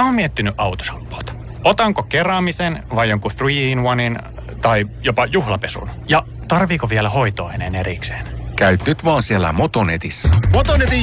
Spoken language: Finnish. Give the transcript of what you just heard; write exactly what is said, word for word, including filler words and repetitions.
Mä oon miettinyt autoshampoota. Otanko keraamisen vai jonkun three in onein tai jopa juhlapesun? Ja tarviiko vielä hoitoaineen erikseen? Käyt nyt vaan siellä Motonetissä. Motonetin